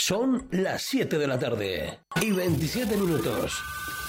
Son las 7 de la tarde y 27 minutos.